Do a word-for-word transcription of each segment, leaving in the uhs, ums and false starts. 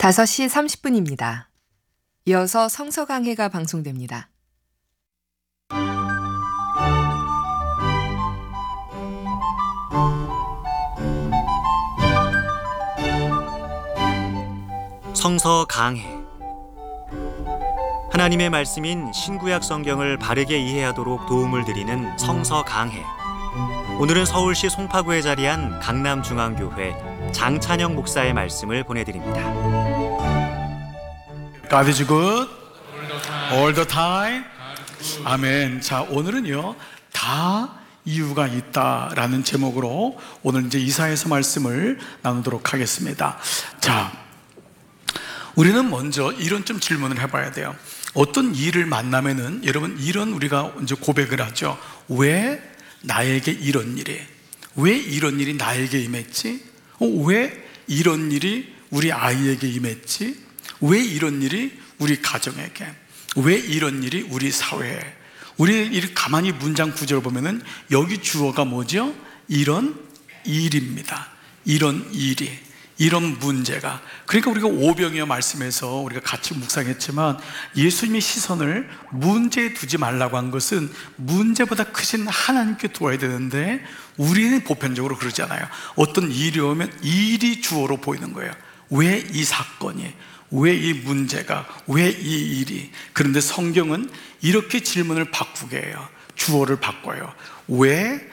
다섯 시 삼십 분입니다. 이어서 성서 강해가 방송됩니다. 성서 강해. 하나님의 말씀인 신구약 성경을 바르게 이해하도록 도움을 드리는 성서 강해. 오늘은 서울시 송파구에 자리한 강남중앙교회 장찬영 목사의 말씀을 보내드립니다. God is good all the time. 아멘. 자, 오늘은요, 다 이유가 있다라는 제목으로 오늘 이제 이사야서 말씀을 나누도록 하겠습니다. 자, 우리는 먼저 이런 좀 질문을 해봐야 돼요. 어떤 일을 만나면은 여러분 이런 우리가 이제 고백을 하죠. 왜 나에게 이런 일이? 왜 이런 일이 나에게 임했지? 어, 왜 이런 일이 우리 아이에게 임했지? 왜 이런 일이 우리 가정에게? 왜 이런 일이 우리 사회에? 우리 이 가만히 문장 구절을 보면은 여기 주어가 뭐죠? 이런 일입니다. 이런 일이, 이런 문제가. 그러니까 우리가 오병이어 말씀에서 우리가 같이 묵상했지만 예수님의 시선을 문제에 두지 말라고 한 것은 문제보다 크신 하나님께 두어야 되는데 우리는 보편적으로 그러지 않아요. 어떤 일이 오면 일이 주어로 보이는 거예요. 왜 이 사건이, 왜 이 문제가, 왜 이 일이. 그런데 성경은 이렇게 질문을 바꾸게 해요. 주어를 바꿔요. 왜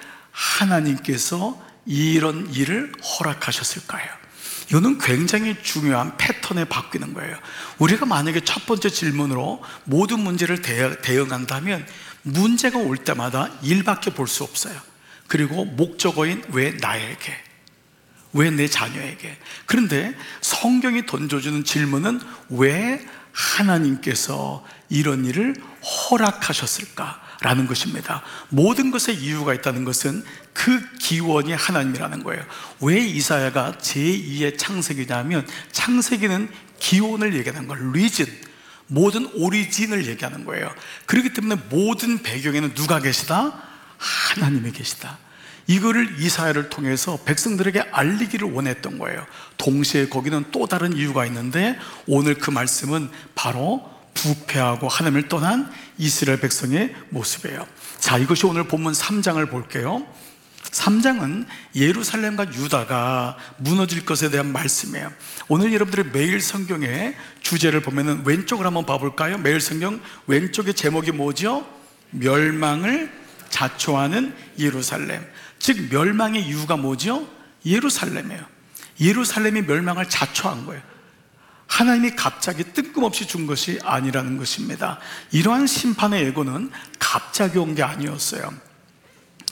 하나님께서 이런 일을 허락하셨을까요? 이거는 굉장히 중요한 패턴에 바뀌는 거예요. 우리가 만약에 첫 번째 질문으로 모든 문제를 대응한다면 문제가 올 때마다 일밖에 볼 수 없어요. 그리고 목적어인 왜 나에게, 왜 내 자녀에게. 그런데 성경이 던져주는 질문은 왜 하나님께서 이런 일을 허락하셨을까? 라는 것입니다. 모든 것에 이유가 있다는 것은 그 기원이 하나님이라는 거예요. 왜 이사야가 제이의 창세기냐면 창세기는 기원을 얘기하는 거예요. 리진, 모든 오리진을 얘기하는 거예요. 그렇기 때문에 모든 배경에는 누가 계시다? 하나님이 계시다. 이거를 이사야를 통해서 백성들에게 알리기를 원했던 거예요. 동시에 거기는 또 다른 이유가 있는데 오늘 그 말씀은 바로 부패하고 하나님을 떠난 이스라엘 백성의 모습이에요. 자, 이것이 오늘 본문 삼 장을 볼게요. 삼 장은 예루살렘과 유다가 무너질 것에 대한 말씀이에요. 오늘 여러분들의 매일 성경의 주제를 보면은 왼쪽을 한번 봐볼까요? 매일 성경 왼쪽의 제목이 뭐죠? 멸망을 자초하는 예루살렘. 즉 멸망의 이유가 뭐죠? 예루살렘이에요. 예루살렘이 멸망을 자초한 거예요. 하나님이 갑자기 뜬금없이 준 것이 아니라는 것입니다. 이러한 심판의 예고는 갑자기 온 게 아니었어요.